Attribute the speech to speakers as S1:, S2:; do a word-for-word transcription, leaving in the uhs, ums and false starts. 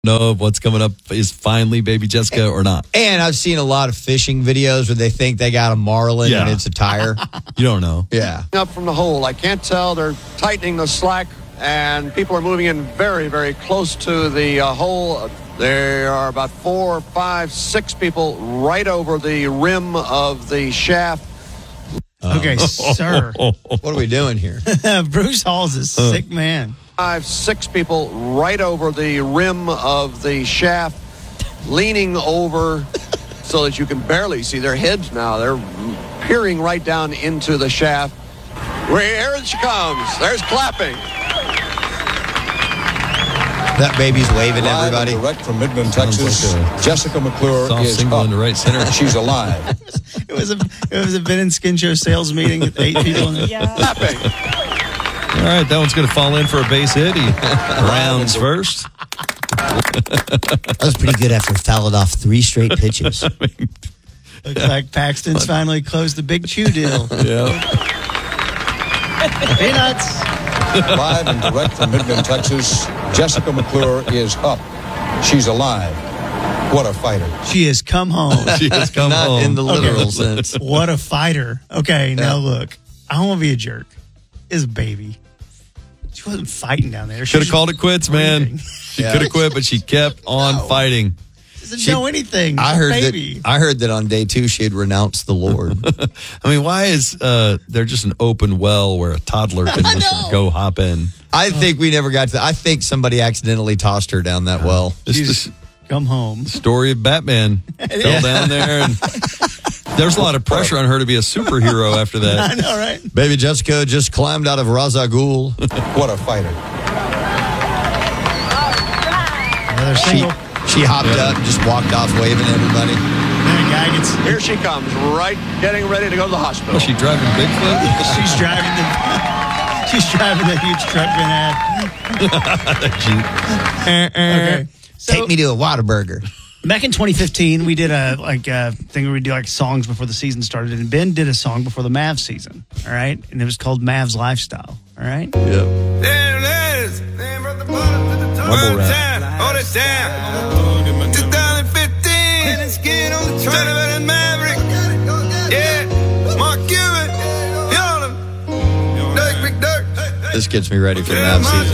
S1: know what's coming up is finally baby Jessica or not.
S2: And I've seen a lot of fishing videos where they think they got a marlin
S1: Yeah.
S2: and it's a tire.
S1: You don't know.
S2: Yeah.
S3: Up from the hole. I can't tell. They're tightening the slack, and people are moving in very, very close to the uh, hole. There are about four, five, six people right over the rim of the shaft.
S4: Okay, sir.
S2: What are we doing here?
S4: Bruce Hall's a sick man.
S3: Five, six people right over the rim of the shaft, leaning over so that you can barely see their heads now. They're peering right down into the shaft. Here she comes. There's clapping.
S2: That baby's waving at
S5: Live
S2: everybody.
S5: and direct from Midland,
S1: Sounds
S5: Texas.
S1: like a
S5: Jessica McClure
S1: soft
S5: is
S1: single
S5: up.
S1: into right center.
S5: She's alive.
S4: It was a it was a Ben and Skin Show sales meeting with eight people in it.
S3: Clapping.
S1: All right, that one's going to fall in for a base hit. He rounds first.
S2: That was pretty good after fouling off three straight pitches.
S4: Looks like Paxton's finally closed the Big Chew deal.
S1: Yeah.
S4: Peanuts.
S5: Live and direct from Midland, Texas. Jessica McClure is up. She's alive. What a fighter.
S4: She has come home.
S1: She has come
S2: Not
S1: home.
S2: in the literal
S4: Okay.
S2: sense.
S4: What a fighter. Okay, now look. I don't want to be a jerk. It's a baby. She wasn't fighting down there. She
S1: Could have called it quits, man.
S4: breathing.
S1: She
S2: Yeah.
S1: could have quit, but she kept on
S4: No.
S1: fighting.
S4: Doesn't
S2: She-
S4: know anything.
S2: I heard
S4: baby.
S2: that. I heard that on day two she had renounced the Lord.
S1: I mean, why is uh, there just an open well where a toddler can just go hop in?
S2: I think we never got to that. I think somebody accidentally tossed her down that well.
S1: This is
S4: She's
S1: the
S4: come home.
S1: story of Batman. Fell down there, and there's a lot of pressure on her to be a superhero after
S4: I
S1: that.
S4: know, right?
S2: Baby Jessica just climbed out of Raza Ghul.
S5: What a fighter.
S4: Another
S2: She,
S4: single.
S2: she hopped up and just walked off waving at everybody.
S4: Then a guy gets.
S3: Here she comes, right getting ready to go to the hospital.
S1: Was she driving Bigfoot?
S4: She's driving the. She's driving the huge truck Ben had. Okay. So,
S2: Take me to a Whataburger.
S4: back in twenty fifteen, we did a like a thing where we do like songs before the season started, and Ben did a song before the Mavs season. All right, and it was called Mavs Lifestyle. All right.
S1: Yep.
S6: There it is.
S1: Rumble rap.
S6: Hold it down. twenty fifteen. Let's get on the train. Maverick. Yeah. Mark Cuban. Yoda. Dirk McDirk.
S2: This gets me ready for the Mavs season.